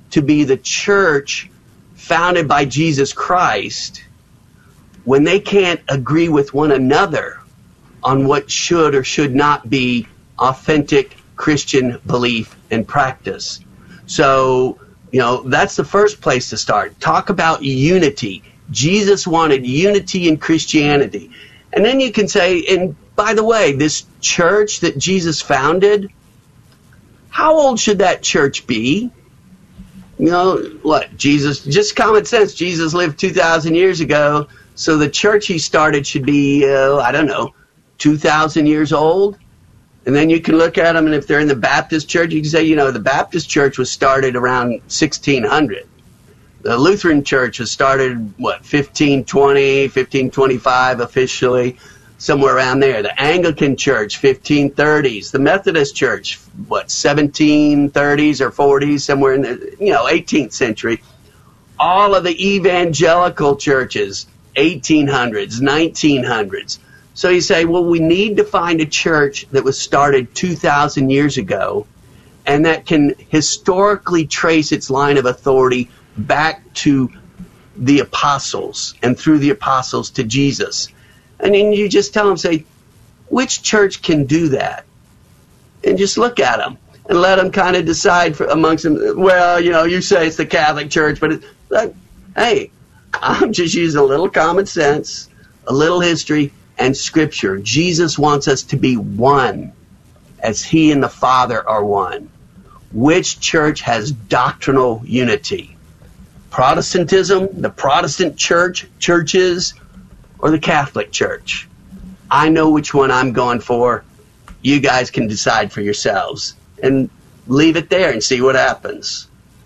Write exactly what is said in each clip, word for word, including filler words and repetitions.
to be the church founded by Jesus Christ when they can't agree with one another on what should or should not be authentic Christian belief and practice? So, you know, that's the first place to start. Talk about unity. Jesus wanted unity in Christianity. And then you can say, and by the way, this church that Jesus founded, how old should that church be? You know, what, Jesus, just common sense, Jesus lived two thousand years ago, so the church he started should be, uh, I don't know, two thousand years old? And then you can look at them, and if they're in the Baptist church, you can say, you know, the Baptist church was started around sixteen hundred. The Lutheran church was started, what, fifteen twenty, fifteen twenty-five officially, somewhere around there. The Anglican church, fifteen thirties. The Methodist church, what, seventeen thirties or forties, somewhere in the, you know, eighteenth century. All of the evangelical churches, eighteen hundreds, nineteen hundreds. So you say, well, we need to find a church that was started two thousand years ago and that can historically trace its line of authority back to the apostles and through the apostles to Jesus. And then you just tell them, say, which church can do that? And just look at them and let them kind of decide for, amongst them. Well, you know, you say it's the Catholic Church, but it's like, hey, I'm just using a little common sense, a little history, and Scripture. Jesus wants us to be one as He and the Father are one. Which church has doctrinal unity? Protestantism, the Protestant church, churches, or the Catholic Church? I know which one I'm going for. You guys can decide for yourselves. And leave it there and see what happens.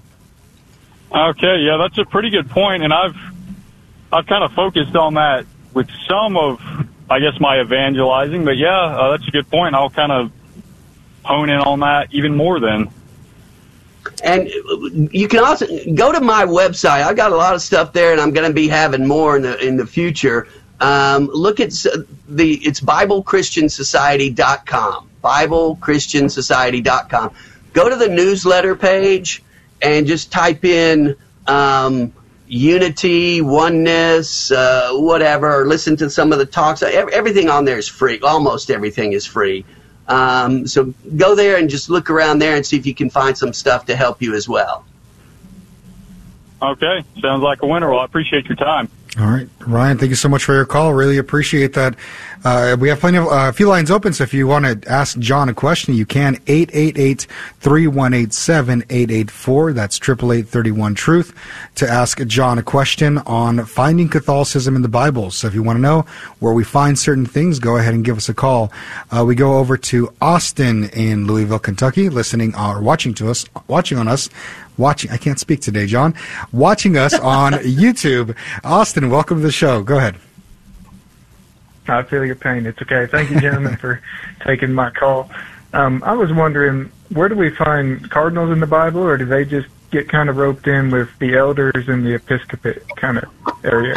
Okay, yeah, that's a pretty good point, and I've I've kind of focused on that with some of, I guess, my evangelizing, but yeah, uh, that's a good point. I'll kind of hone in on that even more then. And you can also go to my website. I've got a lot of stuff there, and I'm going to be having more in the in the future. Um, look at the it's Bible Christian Society dot com. Bible Christian Society dot com. Go to the newsletter page and just type in um, unity, oneness, uh, whatever. Or listen to some of the talks. Everything on there is free. Almost everything is free. Um, so go there and just look around there and see if you can find some stuff to help you as well. Okay, sounds like a winner. Well, I appreciate your time. All right, Ryan, thank you so much for your call. Really appreciate that. Uh, we have plenty of, uh, a few lines open, so if you want to ask John a question, you can. eight eight eight, three one eight, seven eight eight four. That's eight eight eight, three one, truth to ask John a question on finding Catholicism in the Bible. So if you want to know where we find certain things, go ahead and give us a call. Uh, we go over to Austin in Louisville, Kentucky, listening or watching to us, watching on us. Watching, I can't speak today, John. Watching us on YouTube. Austin, welcome to the show. Go ahead. I feel your pain. It's okay. Thank you, gentlemen, for taking my call. Um, I was wondering, where do we find cardinals in the Bible, or do they just get kind of roped in with the elders and the episcopate kind of area?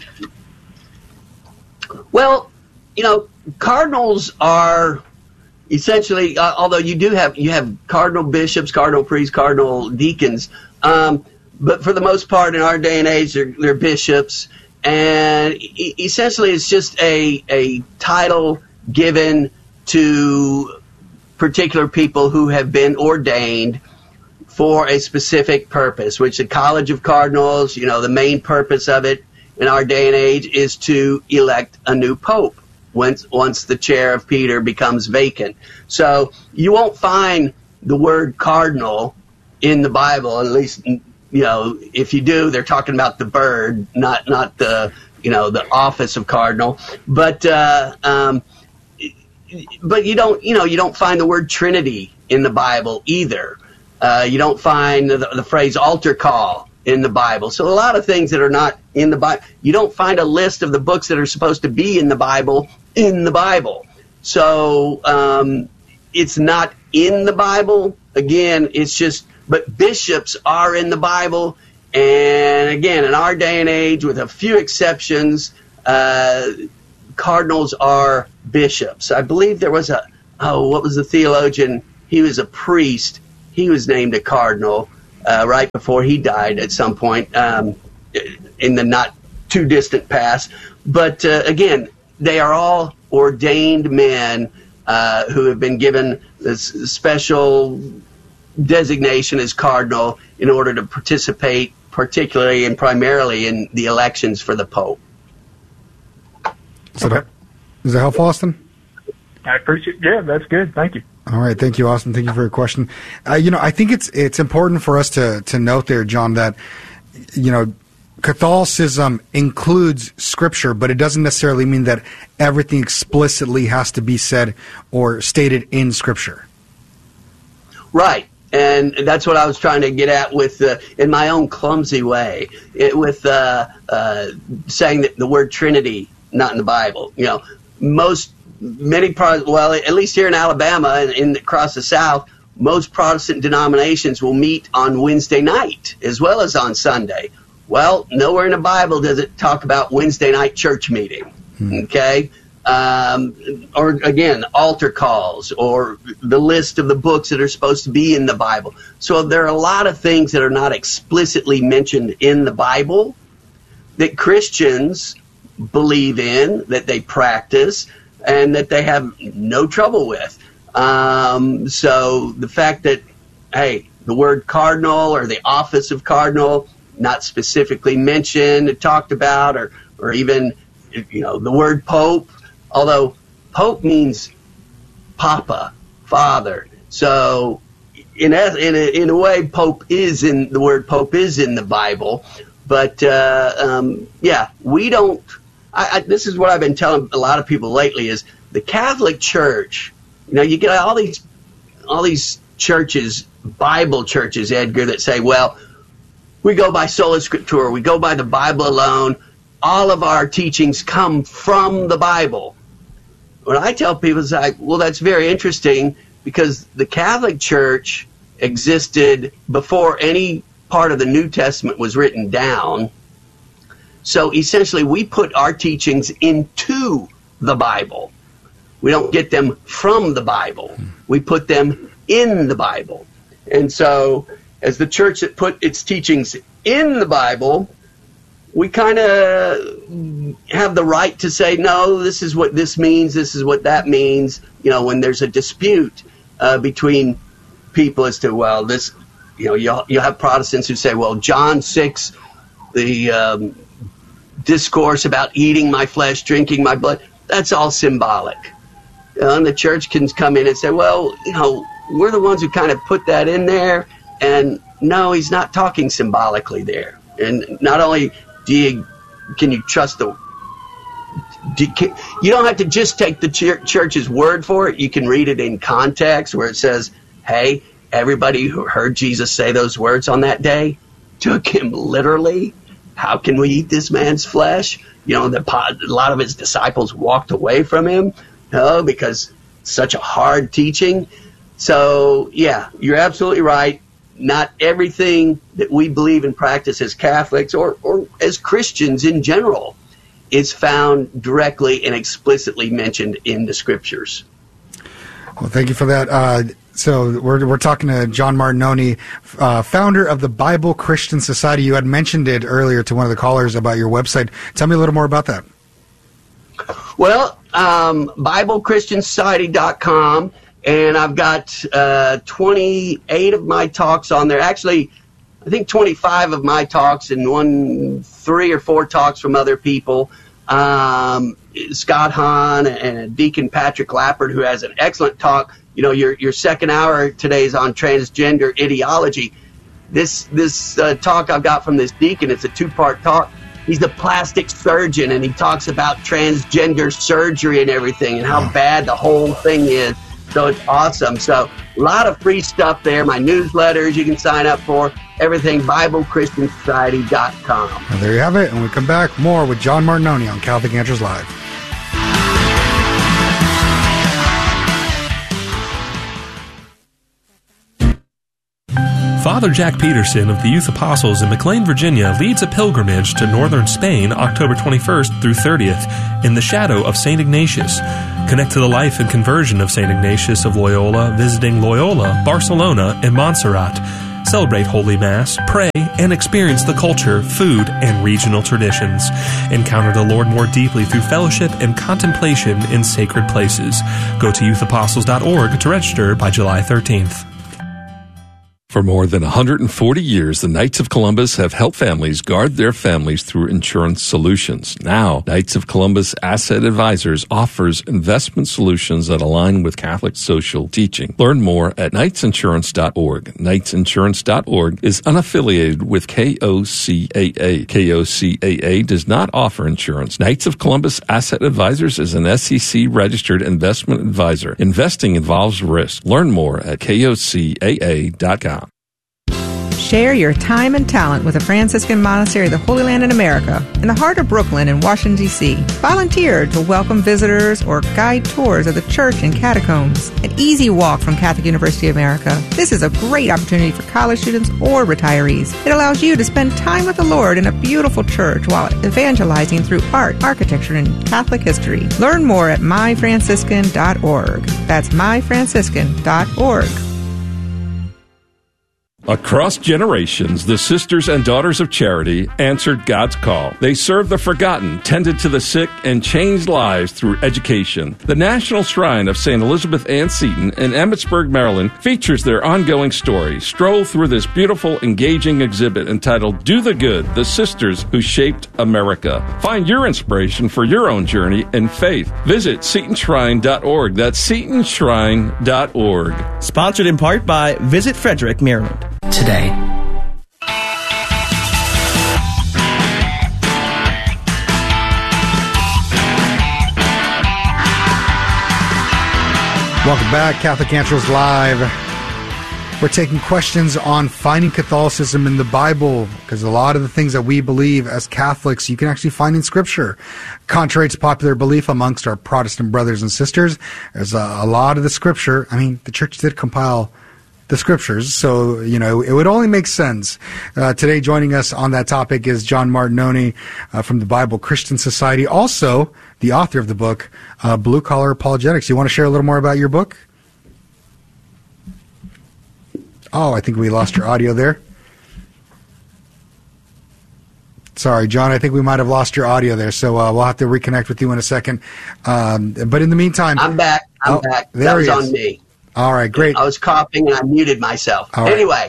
Well, you know, cardinals are essentially, uh, although you do have you have cardinal bishops, cardinal priests, cardinal deacons, um, but for the most part in our day and age, they're, they're bishops, and e- essentially it's just a a title given to particular people who have been ordained for a specific purpose, which the College of Cardinals, you know, the main purpose of it in our day and age is to elect a new pope once once the chair of Peter becomes vacant. So you won't find the word cardinal in the Bible, at least, you know, if you do, they're talking about the bird, not not the, you know, the office of cardinal. But uh, um, but you don't, you know, you don't find the word Trinity in the Bible either. Uh, you don't find the, the phrase altar call in the Bible. So a lot of things that are not in the Bible. You don't find a list of the books that are supposed to be in the Bible in the Bible. So um, it's not in the Bible. Again, it's just, but bishops are in the Bible. And again, in our day and age, with a few exceptions, uh, cardinals are bishops. I believe there was a, oh, what was the theologian? He was a priest. He was named a cardinal. uh, right before he died at some point um, in the not too distant past. But uh, again, they are all ordained men uh, who have been given this special designation as cardinal in order to participate particularly and primarily in the elections for the Pope. So that, is that helpful, Austin? I appreciate Yeah, that's good. Thank you. All right. Thank you, Austin. Thank you for your question. Uh, you know, I think it's it's important for us to, to note there, John, that, you know, Catholicism includes Scripture, but it doesn't necessarily mean that everything explicitly has to be said or stated in Scripture. Right. And that's what I was trying to get at with, uh, in my own clumsy way, it, with uh, uh, saying that the word Trinity, not in the Bible. You know, most, many, Pro- well, at least here in Alabama and in, across the South, most Protestant denominations will meet on Wednesday night as well as on Sunday. Well, nowhere in the Bible does it talk about Wednesday night church meeting, hmm. okay? Um, or, again, altar calls or the list of the books that are supposed to be in the Bible. So there are a lot of things that are not explicitly mentioned in the Bible that Christians believe in, that they practice, and that they have no trouble with. Um, so the fact that, hey, the word cardinal or the office of cardinal, not specifically mentioned, talked about, or, or even, you know, the word pope, although pope means papa, father. So in a, in a, in a way, pope is in, the word pope is in the Bible. But, uh, um, yeah, we don't, I, I, this is what I've been telling a lot of people lately is the Catholic Church, you know, you get all these, all these churches, Bible churches, Edgar, that say, well, we go by sola scriptura, we go by the Bible alone. All of our teachings come from the Bible. When I tell people, it's like, well, that's very interesting because the Catholic Church existed before any part of the New Testament was written down. So essentially, we put our teachings into the Bible. We don't get them from the Bible. We put them in the Bible. And so, as the church that put its teachings in the Bible, we kind of have the right to say, no, this is what this means, this is what that means, you know, when there's a dispute uh, between people as to, well, this, you know, you'll, you'll have Protestants who say, well, John six, the um, discourse about eating my flesh, drinking my blood, that's all symbolic. You know, and the church can come in and say, well, you know, we're the ones who kind of put that in there, and no, he's not talking symbolically there. And not only do you, can you trust the, do you, can, you don't have to just take the ch- church's word for it. You can read it in context where it says, hey, everybody who heard Jesus say those words on that day took him literally. How can we eat this man's flesh? You know, the, a lot of his disciples walked away from him, you know, because it's such a hard teaching. So, yeah, you're absolutely right. Not everything that we believe and practice as Catholics or, or as Christians in general is found directly and explicitly mentioned in the Scriptures. Well, thank you for that. Uh, so we're we're talking to John Martinoni, uh, founder of the Bible Christian Society. You had mentioned it earlier to one of the callers about your website. Tell me a little more about that. Well, um, Bible Christian Society dot com. And I've got uh, twenty-eight of my talks on there. Actually, I think twenty-five of my talks and one, three or four talks from other people. Um, Scott Hahn and Deacon Patrick Lappert, who has an excellent talk. You know, your your second hour today is on transgender ideology. This this uh, talk I've got from this deacon, it's a two-part talk. He's a plastic surgeon, and he talks about transgender surgery and everything and how bad the whole thing is. So it's awesome. So a lot of free stuff there. My newsletters you can sign up for. Everything, Bible Christian Society dot com. And there you have it. And we come back more with John Martinoni on Catholic Answers Live. Father Jack Peterson of the Youth Apostles in McLean, Virginia, leads a pilgrimage to northern Spain October twenty-first through thirtieth in the shadow of Saint Ignatius. Connect to the life and conversion of Saint Ignatius of Loyola, visiting Loyola, Barcelona, and Montserrat. Celebrate Holy Mass, pray, and experience the culture, food, and regional traditions. Encounter the Lord more deeply through fellowship and contemplation in sacred places. Go to youth apostles dot org to register by July thirteenth. For more than one hundred forty years, the Knights of Columbus have helped families guard their families through insurance solutions. Now, Knights of Columbus Asset Advisors offers investment solutions that align with Catholic social teaching. Learn more at knights insurance dot org. knights insurance dot org is unaffiliated with K O C A A. K O C A A does not offer insurance. Knights of Columbus Asset Advisors is an S E C-registered investment advisor. Investing involves risk. Learn more at K O C A A dot com. Share your time and talent with a Franciscan monastery of the Holy Land in America, in the heart of Brooklyn in Washington, D C Volunteer to welcome visitors or guide tours of the church and catacombs. An easy walk from Catholic University of America. This is a great opportunity for college students or retirees. It allows you to spend time with the Lord in a beautiful church while evangelizing through art, architecture, and Catholic history. Learn more at my franciscan dot org. That's my franciscan dot org. Across generations, the Sisters and Daughters of Charity answered God's call. They served the forgotten, tended to the sick, and changed lives through education. The National Shrine of Saint Elizabeth Ann Seton in Emmitsburg, Maryland, features their ongoing story. Stroll through this beautiful, engaging exhibit entitled Do the Good, the Sisters Who Shaped America. Find your inspiration for your own journey in faith. Visit seton shrine dot org. That's seton shrine dot org. Sponsored in part by Visit Frederick, Maryland. Today. Welcome back, Catholic Answers Live. We're taking questions on finding Catholicism in the Bible, because a lot of the things that we believe as Catholics you can actually find in Scripture. Contrary to popular belief amongst our Protestant brothers and sisters, there's a, a lot of the Scripture. I mean, the Church did compile the Scriptures, so, you know, it would only make sense. Uh, today joining us on that topic is John Martinoni uh, from the Bible Christian Society, also the author of the book, uh, Blue Collar Apologetics. You want to share a little more about your book? Oh, I think we lost your audio there. Sorry, John, I think we might have lost your audio there, so uh, we'll have to reconnect with you in a second. Um, but in the meantime... I'm back. I'm oh, back. There that was he is. on me. All right, great. I was coughing and I muted myself. All right. Anyway,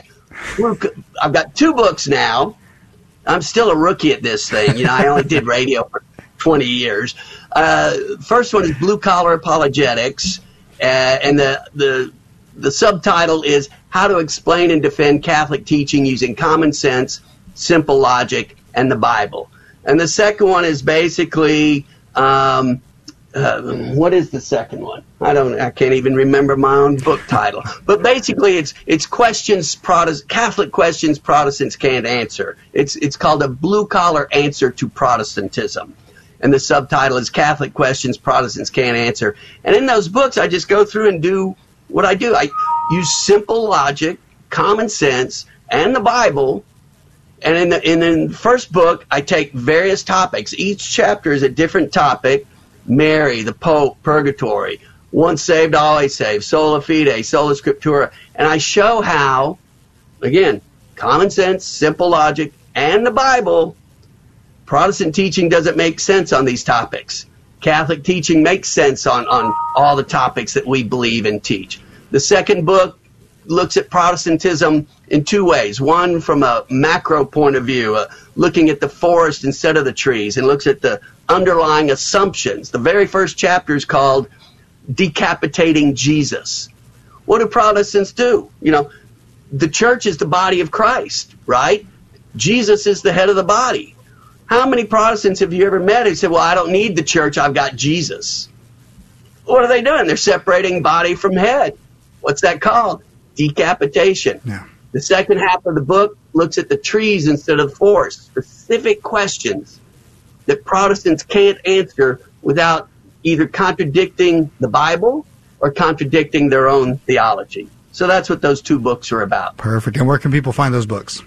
I've got two books now. I'm still a rookie at this thing. You know, I only did radio for twenty years. Uh, first one is Blue Collar Apologetics, uh, and the, the the subtitle is How to Explain and Defend Catholic Teaching Using Common Sense, Simple Logic, and the Bible. And the second one is basically... Um, Uh, what is the second one? I don't. I can't even remember my own book title. But basically, it's it's questions Protest, Catholic questions Protestants can't answer. It's it's called a blue collar answer to Protestantism, and the subtitle is Catholic questions Protestants can't answer. And in those books, I just go through and do what I do. I use simple logic, common sense, and the Bible. And in the in the first book, I take various topics. Each chapter is a different topic. Mary, the Pope, Purgatory, once saved, always saved, sola fide, sola scriptura. And I show how, again, common sense, simple logic, and the Bible, Protestant teaching doesn't make sense on these topics. Catholic teaching makes sense on, on all the topics that we believe and teach. The second book looks at Protestantism in two ways. One, from a macro point of view, uh, looking at the forest instead of the trees, and looks at the underlying assumptions. The very first chapter is called Decapitating Jesus. What do Protestants do? You know, the church is the body of Christ, right? Jesus is the head of the body. How many Protestants have you ever met who said, well, I don't need the church, I've got Jesus? What are they doing? They're separating body from head. What's that called? Decapitation. Yeah. The second half of the book looks at the trees instead of the forest. Specific questions that Protestants can't answer without either contradicting the Bible or contradicting their own theology. So that's what those two books are about. Perfect. And where can people find those books?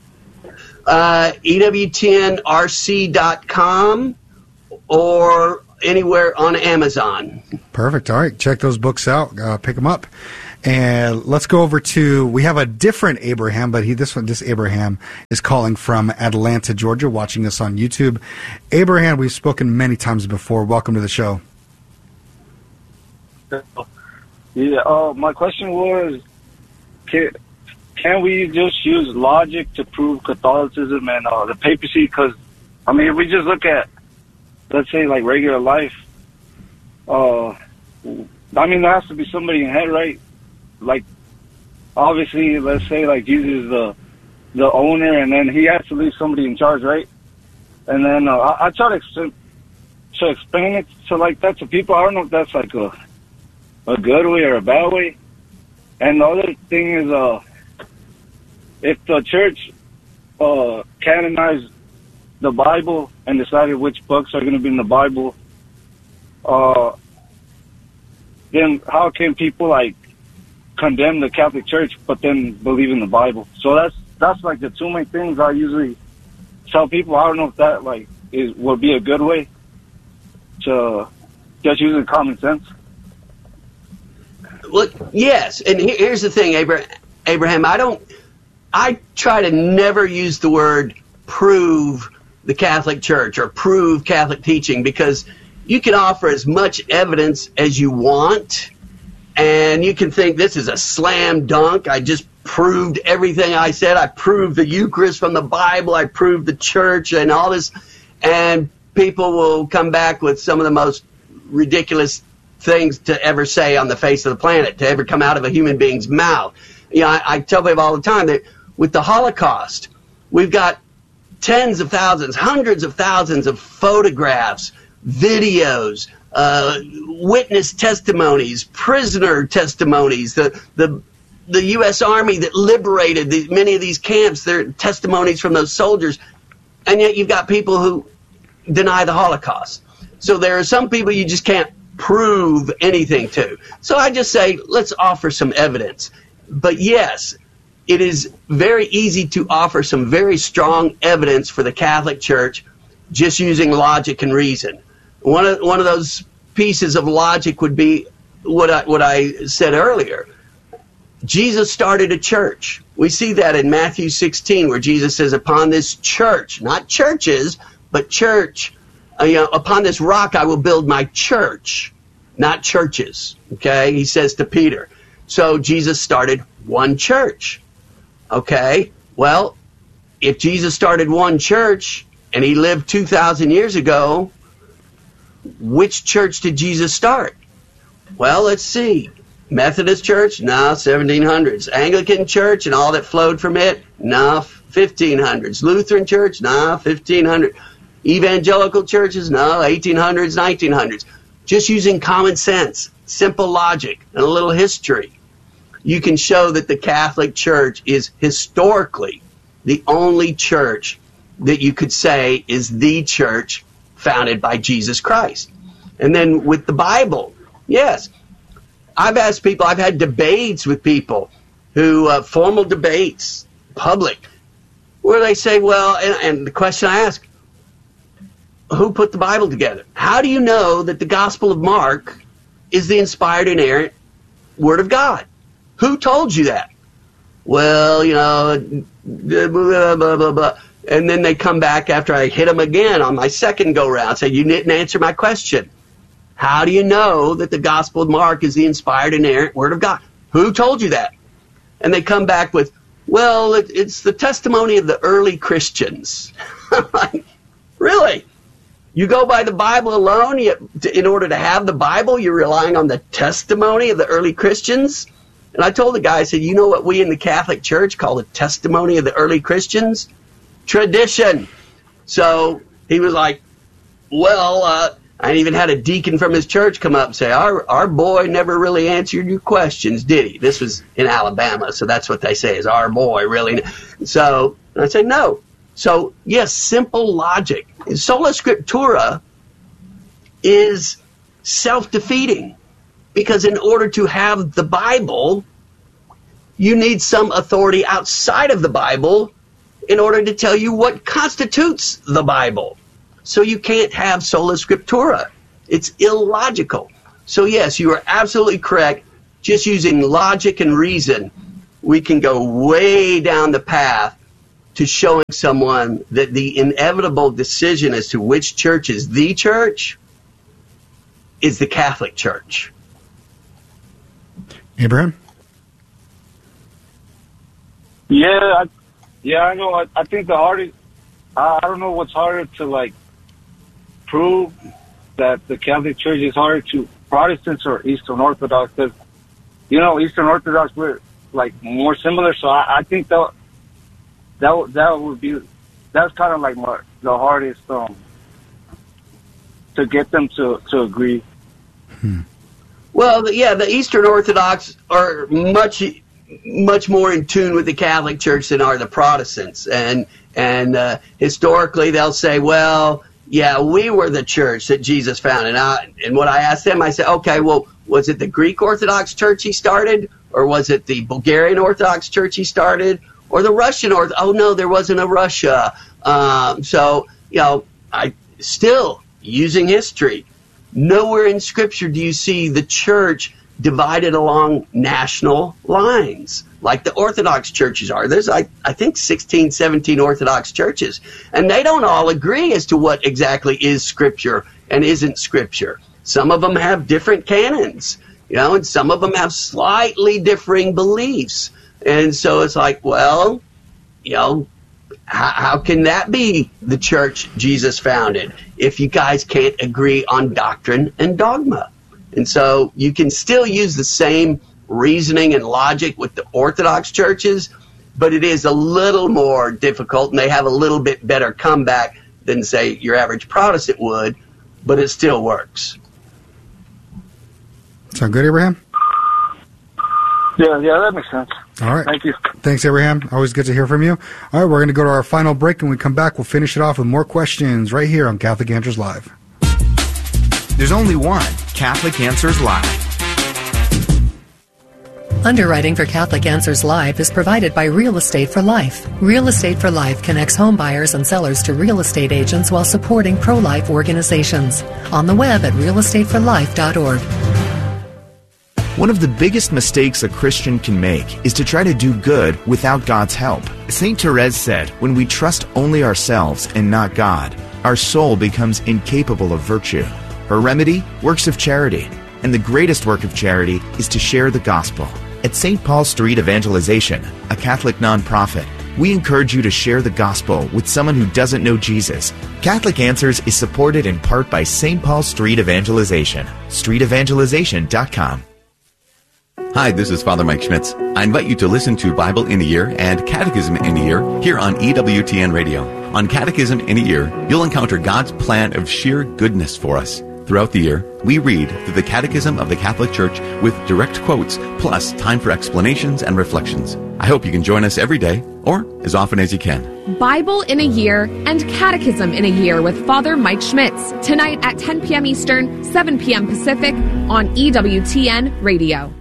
Uh, E W ten R C dot com or anywhere on Amazon. Perfect. All right. Check those books out. Uh, pick them up. And let's go over to, we have a different Abraham, but he, this one, this Abraham is calling from Atlanta, Georgia, watching us on YouTube. Abraham, we've spoken many times before. Welcome to the show. Yeah, uh, my question was, can, can we just use logic to prove Catholicism and uh, the papacy? Because, I mean, if we just look at, let's say, like, regular life, uh, I mean, there has to be somebody in head, right? Like, obviously, let's say, like, Jesus is the, the owner, and then he has to leave somebody in charge, right? And then uh, I, I try to, ex- to explain it to, like, that to people. I don't know if that's, like, a, a good way or a bad way. And the other thing is, uh, if the church uh, canonized the Bible and decided which books are going to be in the Bible, uh, then how can people, like, condemn the Catholic Church but then believe in the Bible? So that's that's like the two main things I usually tell people. I don't know if that, like, is would be a good way to just using common sense. Look, yes, and here's the thing, Abraham. I don't. I try to never use the word prove the Catholic Church or prove Catholic teaching, because you can offer as much evidence as you want, and you can think this is a slam dunk. I just proved everything I said. I proved the Eucharist from the Bible. I proved the church and all this, and people will come back with some of the most ridiculous things to ever say on the face of the planet, to ever come out of a human being's mouth. You know, I, I tell people all the time that with the Holocaust, we've got tens of thousands, hundreds of thousands of photographs, videos, uh, witness testimonies, prisoner testimonies, the the the U S Army that liberated the, many of these camps, their testimonies from those soldiers, and yet you've got people who deny the Holocaust. So there are some people you just can't prove anything to. So I just say, let's offer some evidence. But yes, it is very easy to offer some very strong evidence for the Catholic Church just using logic and reason. One of one of those pieces of logic would be what I, what I said earlier. Jesus started a church. We see that in Matthew sixteen, where Jesus says, upon this church, not churches, but church, uh, you know, upon this rock I will build my church, not churches. Okay, he says to Peter. So Jesus started one church. Okay, well, if Jesus started one church and he lived two thousand years ago, which church did Jesus start? Well, let's see. Methodist Church? No, seventeen hundreds. Anglican Church and all that flowed from it? No, fifteen hundreds. Lutheran Church? No, fifteen hundred. Evangelical churches? No, eighteen hundreds, nineteen hundreds. Just using common sense, simple logic, and a little history, you can show that the Catholic Church is historically the only church that you could say is the church founded by Jesus Christ. And then with the Bible, yes, I've asked people, I've had debates with people who, uh, formal debates, public, where they say, well, and, and the question I ask, who put the Bible together? How do you know that the Gospel of Mark is the inspired, inerrant Word of God? Who told you that? Well, you know, blah, blah, blah, blah. And then they come back after I hit them again on my second go-round, say, you didn't answer my question. How do you know that the Gospel of Mark is the inspired, inerrant Word of God? Who told you that? And they come back with, well, it, it's the testimony of the early Christians. Like, really? You go by the Bible alone? You, in order to have the Bible, you're relying on the testimony of the early Christians? And I told the guy, I said, you know what we in the Catholic Church call the testimony of the early Christians? Tradition. So he was like, well, uh, I even had a deacon from his church come up and say, our our boy never really answered your questions, did he? This was in Alabama, so that's what they say is our boy really. So I said, no. So, yes, simple logic. Sola Scriptura is self-defeating, because in order to have the Bible, you need some authority outside of the Bible in order to tell you what constitutes the Bible. So you can't have Sola Scriptura It's illogical. So yes, you are absolutely correct. Just using logic and reason, we can go way down the path to showing someone that the inevitable decision as to which church is the church is the Catholic Church. Abraham? Yeah, I, yeah, I know. I, I think the hardest, I, I don't know what's harder to, like, prove that the Catholic Church is harder to Protestants or Eastern Orthodox, because, you know, Eastern Orthodox, we're, like, more similar, so I, I think that that that would be, that's kind of like my, the hardest um, to get them to, to agree. Hmm. Well, the, yeah, the Eastern Orthodox are much much more in tune with the Catholic Church than are the Protestants, and and uh, historically they'll say, well, yeah, we were the church that Jesus founded. And, I, and when I asked them, I said, okay, well, was it the Greek Orthodox Church he started, or was it the Bulgarian Orthodox Church he started, or the Russian Orthodox? Oh no, there wasn't a Russia. Um, so you know, I still using history. Nowhere in Scripture do you see the church divided along national lines like the Orthodox churches are. There's, I, I think, sixteen, seventeen Orthodox churches, and they don't all agree as to what exactly is Scripture and isn't Scripture. Some of them have different canons, you know, and some of them have slightly differing beliefs. And so it's like, well, you know, how, how can that be the church Jesus founded if you guys can't agree on doctrine and dogma? And so you can still use the same reasoning and logic with the Orthodox churches, but it is a little more difficult, and they have a little bit better comeback than, say, your average Protestant would, but it still works. Sound good, Abraham? Yeah, yeah, that makes sense. All right. Thank you. Thanks, Abraham. Always good to hear from you. All right, we're going to go to our final break, and when we come back, we'll finish it off with more questions right here on Catholic Answers Live. There's only one Catholic Answers Live. Underwriting for Catholic Answers Live is provided by Real Estate for Life. Real Estate for Life connects home buyers and sellers to real estate agents while supporting pro-life organizations. On the web at real estate for life dot org. One of the biggest mistakes a Christian can make is to try to do good without God's help. Saint Therese said, when we trust only ourselves and not God, our soul becomes incapable of virtue. Her remedy? Works of charity. And the greatest work of charity is to share the gospel. At Saint Paul Street Evangelization, a Catholic nonprofit, we encourage you to share the gospel with someone who doesn't know Jesus. Catholic Answers is supported in part by Saint Paul Street Evangelization. street evangelization dot com. Hi, this is Father Mike Schmitz. I invite you to listen to Bible in a Year and Catechism in a Year here on E W T N Radio. On Catechism in a Year, you'll encounter God's plan of sheer goodness for us. Throughout the year, we read through the Catechism of the Catholic Church with direct quotes, plus time for explanations and reflections. I hope you can join us every day, or as often as you can. Bible in a Year and Catechism in a Year with Father Mike Schmitz, tonight at ten p.m. Eastern, seven p.m. Pacific, on E W T N Radio.